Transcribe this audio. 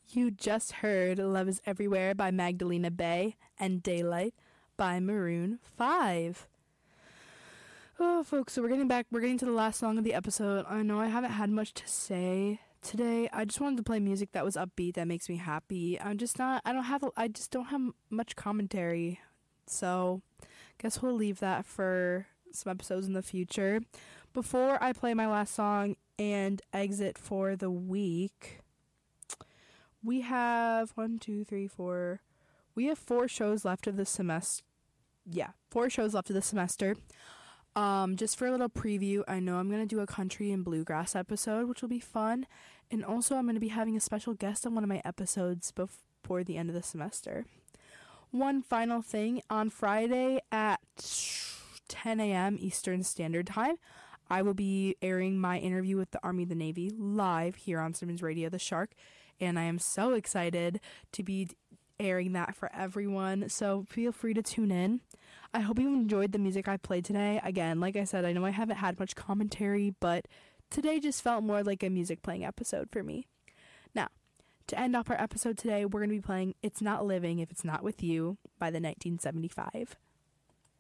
You just heard Love is Everywhere by Magdalena Bay and Daylight by Maroon 5. Oh, folks, so we're getting to the last song of the episode. I know I haven't had much to say today. I just wanted to play music that was upbeat, that makes me happy. I just don't have much commentary. So, guess we'll leave that for some episodes in the future. Before I play my last song and exit for the week, we have 4 shows left of the semester. Yeah, 4 shows left of the semester. Just for a little preview, I know I'm going to do a country and bluegrass episode, which will be fun. And also I'm going to be having a special guest on one of my episodes before the end of the semester. One final thing, on Friday at 10 a.m. Eastern Standard Time, I will be airing my interview with the Army of the Navy live here on Simmons Radio, The Shark, and I am so excited to be airing that for everyone, so feel free to tune in. I hope you enjoyed the music I played today. Again, like I said, I know I haven't had much commentary, but today just felt more like a music playing episode for me. Now, to end off our episode today, we're going to be playing It's Not Living If It's Not With You by the 1975.